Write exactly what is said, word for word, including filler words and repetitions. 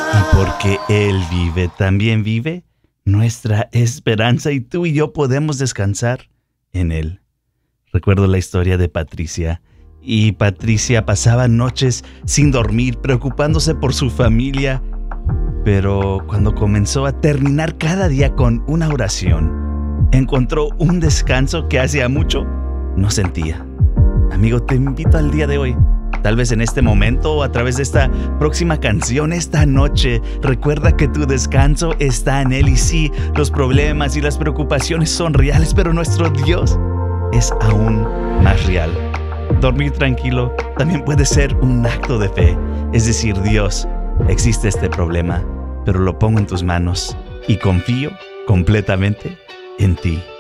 Y porque Él vive, también vive nuestra esperanza y tú y yo podemos descansar en Él. Recuerdo la historia de Patricia. Y Patricia pasaba noches sin dormir, preocupándose por su familia. Pero cuando comenzó a terminar cada día con una oración, encontró un descanso que hacía mucho no sentía. Amigo, te invito al día de hoy. Tal vez en este momento o a través de esta próxima canción, esta noche, recuerda que tu descanso está en Él. Y sí, los problemas y las preocupaciones son reales, pero nuestro Dios es aún más real. Dormir tranquilo también puede ser un acto de fe. Es decir, Dios, existe este problema, pero lo pongo en tus manos y confío completamente en ti.